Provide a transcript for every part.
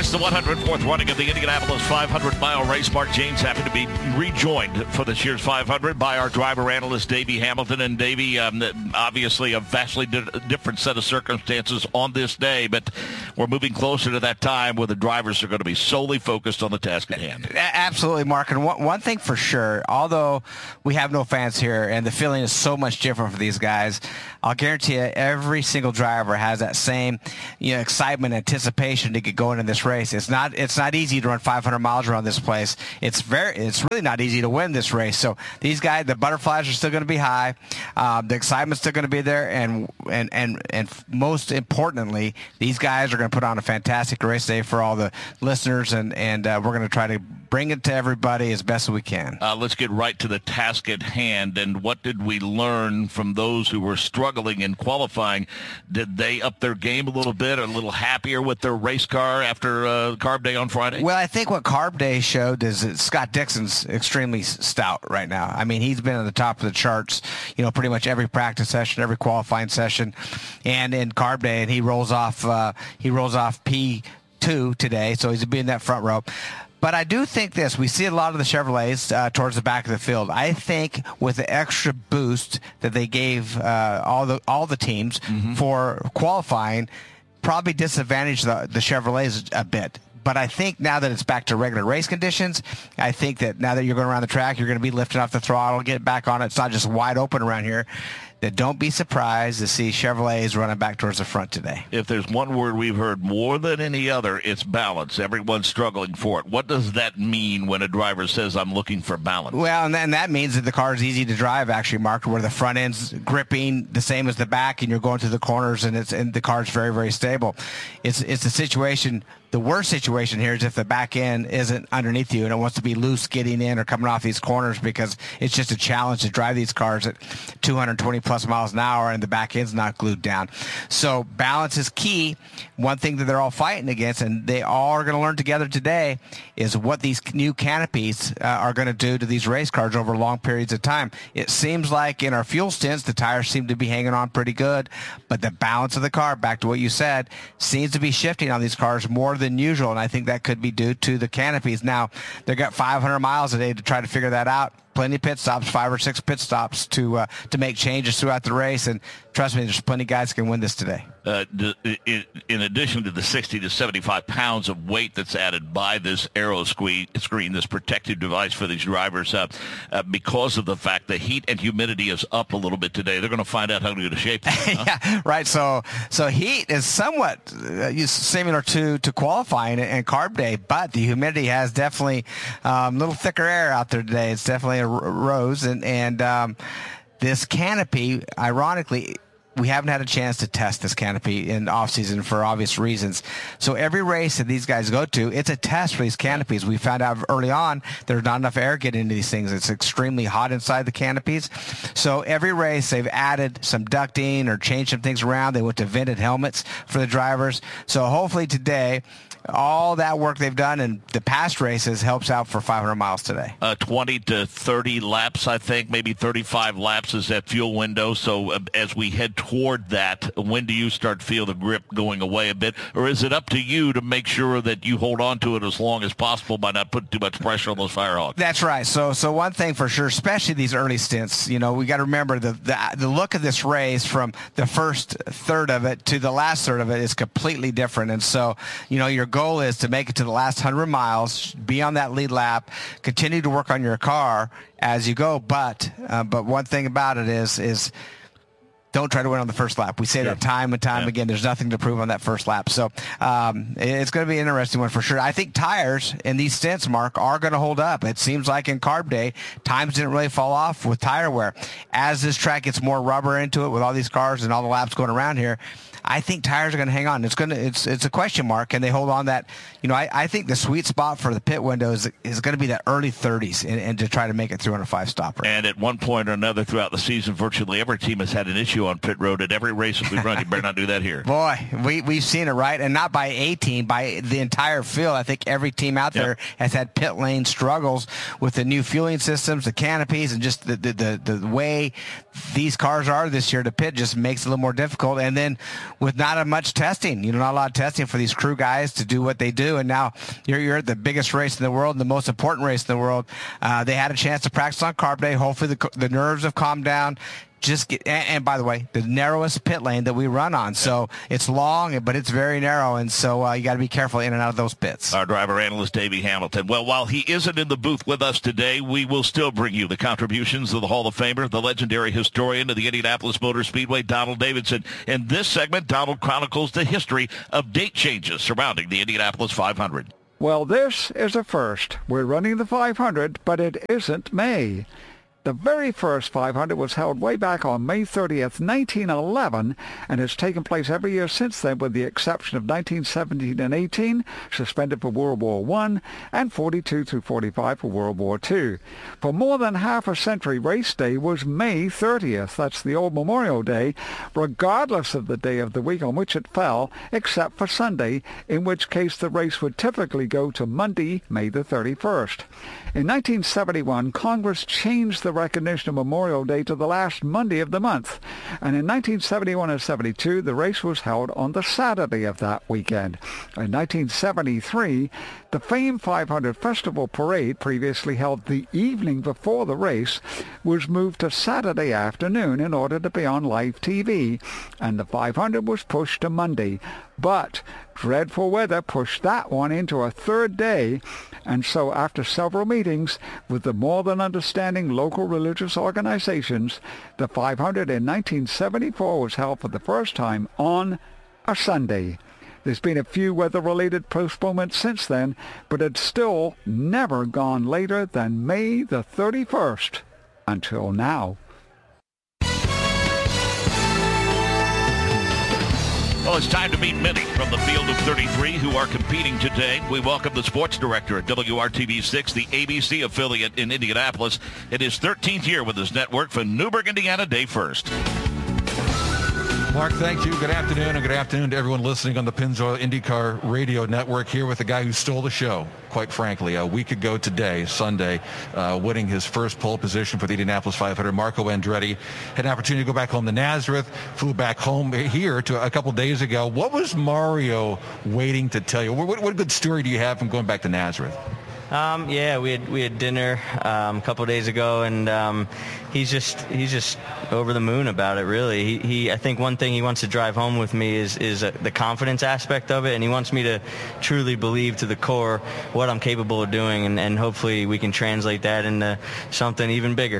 It's the 104th running of the Indianapolis 500-mile race. Mark James happy to be rejoined for this year's 500 by our driver analyst, Davey Hamilton. And Davey, obviously a vastly different set of circumstances on this day, but we're moving closer to that time where the drivers are going to be solely focused on the task at hand. Absolutely, Mark. And one thing for sure, although we have no fans here and the feeling is so much different for these guys, I'll guarantee you every single driver has that same excitement, anticipation to get going in this race. It's not easy to run 500 miles around this place. It's really not easy to win this race. So these guys, the butterflies are still going to be high. The excitement's still going to be there, and most importantly, these guys are going to put on a fantastic race day for all the listeners, and we're going to try to bring it to everybody as best as we can. Let's get right to the task at hand. And what did we learn from those who were struggling in qualifying? Did they up their game a little bit, or a little happier with their race car after Carb Day on Friday? Well, I think what Carb Day showed is that Scott Dixon's extremely stout right now. I mean, he's been at the top of the charts, pretty much every practice session, every qualifying session, and in Carb Day, and he rolls off P2 today, so he's been in that front row. But I do think this. We see a lot of the Chevrolets towards the back of the field. I think with the extra boost that they gave all the teams for qualifying, probably disadvantaged the Chevrolets a bit. But I think now that it's back to regular race conditions, I think that now that you're going around the track, you're going to be lifting off the throttle, get back on it. It's not just wide open around here. That don't be surprised to see Chevrolets running back towards the front today. If there's one word we've heard more than any other, it's balance. Everyone's struggling for it. What does that mean when a driver says, I'm looking for balance? Well, and that means that the car is easy to drive, actually, Mark, where the front end's gripping the same as the back, and you're going through the corners, and the car's very, very stable. It's a situation. The worst situation here is if the back end isn't underneath you and it wants to be loose getting in or coming off these corners, because it's just a challenge to drive these cars at 220 plus miles an hour and the back end's not glued down. So balance is key. One thing that they're all fighting against, and they all are going to learn together today, is what these new canopies are going to do to these race cars over long periods of time. It seems like in our fuel stints, the tires seem to be hanging on pretty good, but the balance of the car, back to what you said, seems to be shifting on these cars more than usual, and I think that could be due to the canopies. Now, they've got 500 miles a day to try to figure that out. Plenty of pit stops, 5 or 6 pit stops to make changes throughout the race, and trust me, there's plenty of guys who can win this today. In addition to the 60 to 75 pounds of weight that's added by this aero screen, this protective device for these drivers, because of the fact the heat and humidity is up a little bit today, they're going to find out how to get a shape. Yeah, right. So heat is somewhat similar to qualifying and Carb Day, but the humidity has definitely a little thicker air out there today. It's definitely rose, and this canopy, ironically, we haven't had a chance to test this canopy in off-season for obvious reasons. So every race that these guys go to, it's a test for these canopies. We found out early on there's not enough air getting into these things. It's extremely hot inside the canopies. So every race they've added some ducting or changed some things around. They went to vented helmets for the drivers. So hopefully today, all that work they've done in the past races helps out for 500 miles today. 20 to 30 laps, I think, maybe 35 laps is that fuel window. So as we head toward that, when do you start to feel the grip going away a bit? Or is it up to you to make sure that you hold on to it as long as possible by not putting too much pressure on those Firehogs? That's right. So one thing for sure, especially these early stints, we got to remember the look of this race from the first third of it to the last third of it is completely different. And so, your goal is to make it to the last 100 miles, be on that lead lap, continue to work on your car as you go. But one thing about it is don't try to win on the first lap. We say that time and time again. There's nothing to prove on that first lap. So it's going to be an interesting one for sure. I think tires in these stints, Mark, are going to hold up. It seems like in Carb Day, times didn't really fall off with tire wear. As this track gets more rubber into it with all these cars and all the laps going around here, I think tires are going to hang on. It's a question mark. Can they hold on that? I think the sweet spot for the pit window is going to be that early 30s and to try to make it through on a 5-stopper. And at one point or another throughout the season, virtually every team has had an issue on pit road at every race that we run. You better not do that here. Boy, we've seen it, right? And not by a team, by the entire field. I think every team out there has had pit lane struggles with the new fueling systems, the canopies, and just the way these cars are this year to pit just makes it a little more difficult. And then with not much testing, not a lot of testing for these crew guys to do what they do. And now you're at the biggest race in the world, the most important race in the world. They had a chance to practice on carb day. Hopefully the nerves have calmed down. And by the way, the narrowest pit lane that we run on. So it's long, but it's very narrow. And so you got to be careful in and out of those pits. Our driver analyst, Davey Hamilton. Well, while he isn't in the booth with us today, we will still bring you the contributions of the Hall of Famer, the legendary historian of the Indianapolis Motor Speedway, Donald Davidson. In this segment, Donald chronicles the history of date changes surrounding the Indianapolis 500. Well, this is a first. We're running the 500, but it isn't May. The very first 500 was held way back on May 30th, 1911, and has taken place every year since then with the exception of 1917 and 18, suspended for World War I, and 42 through 45 for World War II. For more than half a century, race day was May 30th. That's the old Memorial Day, regardless of the day of the week on which it fell, except for Sunday, in which case the race would typically go to Monday, May the 31st. In 1971, Congress changed the recognition of Memorial Day to the last Monday of the month, and in 1971 and 72, the race was held on the Saturday of that weekend. In 1973, the famed 500 Festival Parade, previously held the evening before the race, was moved to Saturday afternoon in order to be on live TV, and the 500 was pushed to Monday. But dreadful weather pushed that one into a third day, and so after several meetings with the more than understanding local religious organizations, the 500 in 1974 was held for the first time on a Sunday. There's been a few weather-related postponements since then, but it's still never gone later than May the 31st until now. Well, it's time to meet many from the field of 33 who are competing today. We welcome the sports director at WRTV6, the ABC affiliate in Indianapolis, in his 13th year with his network for Newburgh, Indiana, Dave First. Mark, thank you. Good afternoon, and good afternoon to everyone listening on the Pennzoil IndyCar Radio Network, here with the guy who stole the show, quite frankly, a week ago today, Sunday, winning his first pole position for the Indianapolis 500. Marco Andretti had an opportunity to go back home to Nazareth, flew back home here to a couple days ago. What was Mario waiting to tell you? What good story do you have from going back to Nazareth? Yeah, we had dinner a couple days ago, and he's just over the moon about it. Really, he I think one thing he wants to drive home with me is the confidence aspect of it, and he wants me to truly believe to the core what I'm capable of doing, and hopefully we can translate that into something even bigger.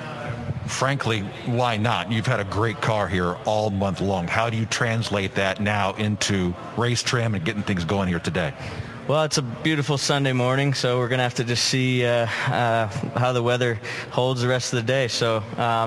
Frankly, why not? You've had a great car here all month long. How do you translate that now into race trim and getting things going here today? Well, it's a beautiful Sunday morning, so we're going to have to just see how the weather holds the rest of the day. So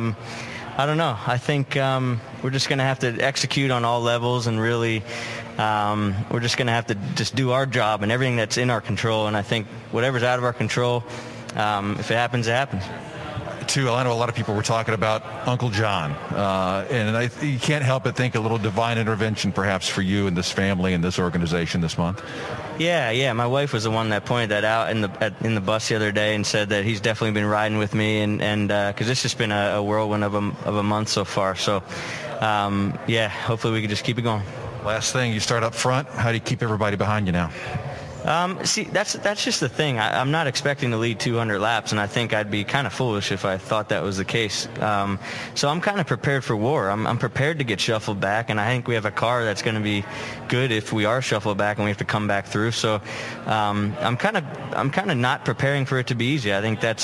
I don't know. I think we're just going to have to execute on all levels, and really we're just going to have to just do our job and everything that's in our control. And I think whatever's out of our control, if it happens, it happens. Too, I know a lot of people were talking about Uncle John, and you can't help but think a little divine intervention perhaps for you and this family and this organization this month. Yeah. My wife was the one that pointed that out in the bus the other day and said that he's definitely been riding with me, and because it's just been a whirlwind of a month so far. So, hopefully we can just keep it going. Last thing, you start up front. How do you keep everybody behind you now? See, that's just the thing. I'm not expecting to lead 200 laps, and I think I'd be kind of foolish if I thought that was the case. So I'm kind of prepared for war. I'm prepared to get shuffled back, and I think we have a car that's going to be good if we are shuffled back and we have to come back through. So I'm kind of not preparing for it to be easy. I think that's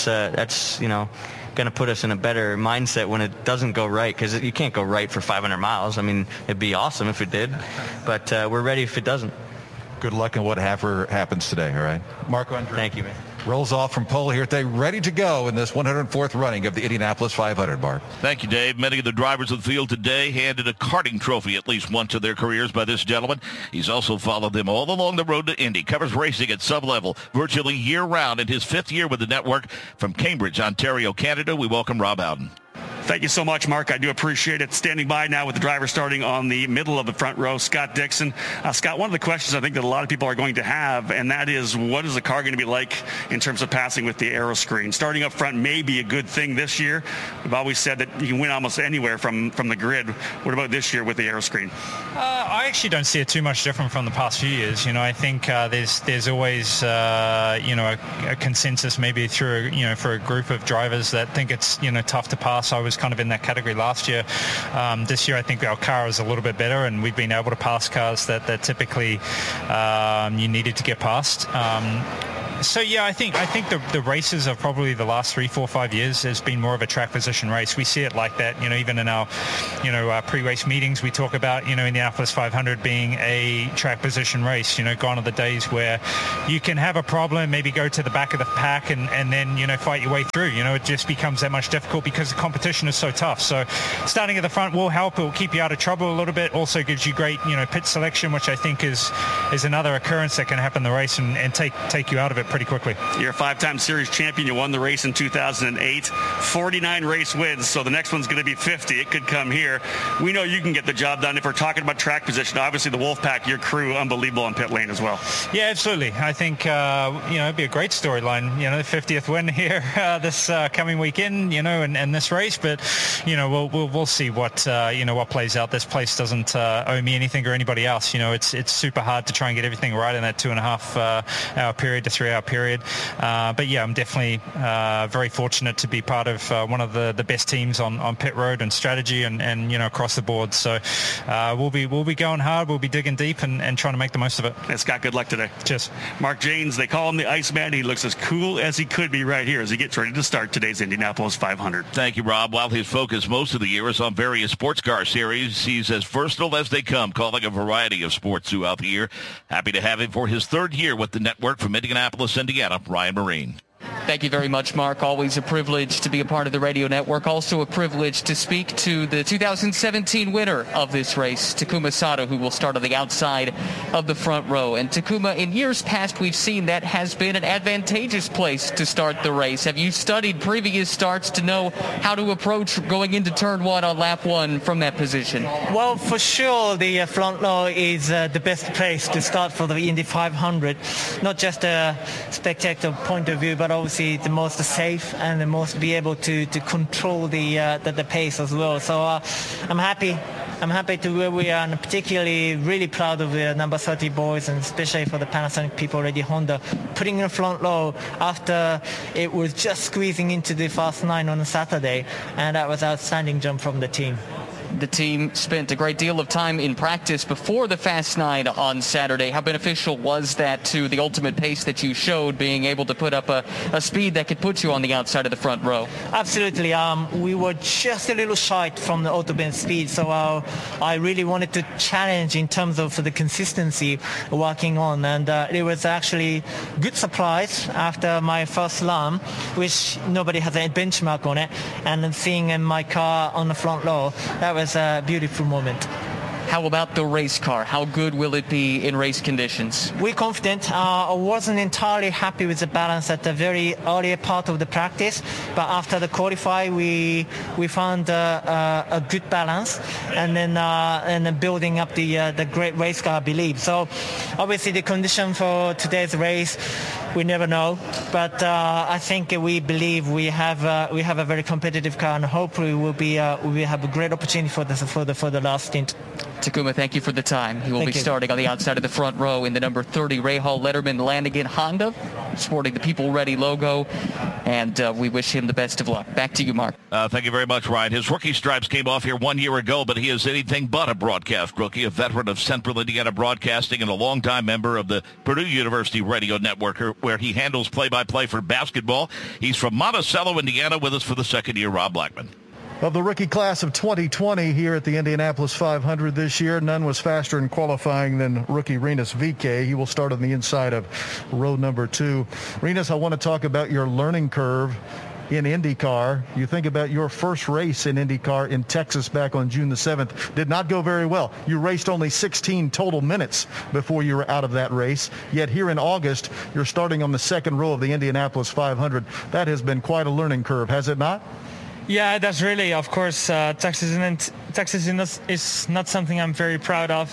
going to put us in a better mindset when it doesn't go right, because you can't go right for 500 miles. I mean, it'd be awesome if it did, but we're ready if it doesn't. Good luck in whatever happens today, all right? Marco Andretti. Thank you, man. Rolls off from pole here today, ready to go in this 104th running of the Indianapolis 500, Mark. Thank you, Dave. Many of the drivers of the field today handed a karting trophy at least once in their careers by this gentleman. He's also followed them all along the road to Indy. Covers racing at sub-level virtually year-round in his 5th year with the network. From Cambridge, Ontario, Canada, we welcome Rob Howden. Thank you so much, Mark. I do appreciate it. Standing by now with the driver starting on the middle of the front row, Scott Dixon. Scott, one of the questions I think that a lot of people are going to have, and that is, what is the car going to be like in terms of passing with the aero screen? Starting up front may be a good thing this year. We've always said that you can win almost anywhere from the grid. What about this year with the aero screen? I actually don't see it too much different from the past few years. I think there's always a consensus maybe through for a group of drivers that think it's tough to pass. I was kind of in that category last year. This year I think our car is a little bit better, and we've been able to pass cars that typically you needed to get past. So yeah, I think the races of probably the last 3, 4, 5 years has been more of a track position race. We see it like that, even in our, pre-race meetings, we talk about, Indianapolis 500 being a track position race. Gone are the days where you can have a problem, maybe go to the back of the pack and then, fight your way through. It just becomes that much difficult because the competition is so tough. So starting at the front will help. It will keep you out of trouble a little bit. Also gives you great, pit selection, which I think is another occurrence that can happen in the race and take you out of it pretty quickly. You're a 5-time series champion. You won the race in 2008. 49 race wins, so the next one's going to be 50. It could come here. We know you can get the job done. If we're talking about track position, obviously the Wolfpack, your crew, unbelievable on pit lane as well. Yeah, absolutely. I think, it'd be a great storyline, the 50th win here this coming weekend, and this race. But, we'll see what plays out. This place doesn't owe me anything or anybody else. It's super hard to try and get everything right in that 2.5 hour period to 3 hour period. But yeah, I'm definitely very fortunate to be part of one of the best teams on pit road and strategy and across the board. So we'll be going hard. We'll be digging deep and trying to make the most of it. And Scott, good luck today. Cheers. Mark Jaynes, they call him the Iceman. He looks as cool as he could be right here as he gets ready to start today's Indianapolis 500. Thank you, Rob. While his focus most of the year is on various sports car series, he's as versatile as they come, calling a variety of sports throughout the year. Happy to have him for his third year with the network from Indianapolis, Indiana, Ryan Marine. Thank you very much, Mark. Always a privilege to be a part of the radio network. Also a privilege to speak to the 2017 winner of this race, Takuma Sato, who will start on the outside of the front row. And Takuma, in years past, we've seen that has been an advantageous place to start the race. Have you studied previous starts to know how to approach going into turn one on lap one from that position? Well, for sure, the front row is the best place to start for the Indy 500. Not just a spectator point of view, but obviously the most safe and the most be able to control the pace as well. So I'm happy to where we are, and particularly really proud of the number 30 boys, and especially for the Panasonic people already, Honda, putting in a front row after it was just squeezing into the Fast 9 on a Saturday, and that was outstanding jump from the team. The team spent a great deal of time in practice before the Fast 9 on Saturday. How beneficial was that to the ultimate pace that you showed, being able to put up a speed that could put you on the outside of the front row? Absolutely. We were just a little shy from the Autobahn speed, so I really wanted to challenge in terms of the consistency working on, and it was actually good surprise after my first run, which nobody has a benchmark on it, and then seeing my car on the front row, that was a beautiful moment. How about the race car? How good will it be in race conditions? We're confident. I wasn't entirely happy with the balance at the very early part of the practice, but after the qualify, we found a good balance, and then building up the great race car, I believe. So obviously the condition for today's race, we never know, but I think we believe we have a very competitive car, and hopefully we have a great opportunity for the last stint. Takuma, thank you for the time. He will be starting on the outside of the front row in the number 30 Rahal Letterman Lanigan Honda, sporting the People Ready logo, and we wish him the best of luck. Back to you, Mark. Thank you very much, Ryan. His rookie stripes came off here 1 year ago, but he is anything but a broadcast rookie, a veteran of Central Indiana Broadcasting and a longtime member of the Purdue University Radio Network, where he handles play-by-play for basketball. He's from Monticello, Indiana, with us for the second year, Rob Blackman. Of the rookie class of 2020 here at the Indianapolis 500 this year, none was faster in qualifying than rookie Rinus VeeKay. He will start on the inside of row number 2. Rinus, I want to talk about your learning curve in IndyCar. You think about your first race in IndyCar in Texas back on June the 7th. Did not go very well. You raced only 16 total minutes before you were out of that race. Yet here in August, you're starting on the second row of the Indianapolis 500. That has been quite a learning curve, has it not? Yeah, that's really, of course, Texas is not something I'm very proud of.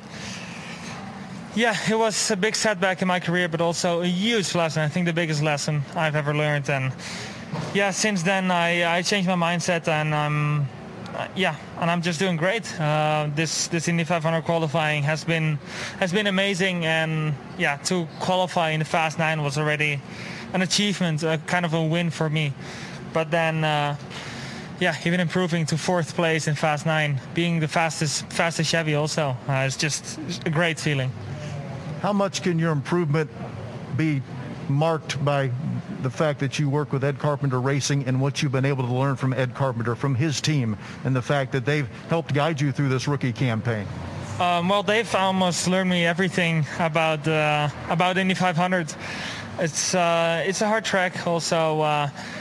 Yeah, it was a big setback in my career, but also a huge lesson. I think the biggest lesson I've ever learned. And yeah, since then I changed my mindset, and I'm just doing great. This Indy 500 qualifying has been amazing, and yeah, to qualify in the Fast 9 was already an achievement, kind of a win for me. But then, even improving to 4th place in Fast 9, being the fastest Chevy also, it's just a great feeling. How much can your improvement be marked by the fact that you work with Ed Carpenter Racing and what you've been able to learn from Ed Carpenter, from his team, and the fact that they've helped guide you through this rookie campaign? Well, they've almost learned me everything about Indy 500. It's a hard track. Also,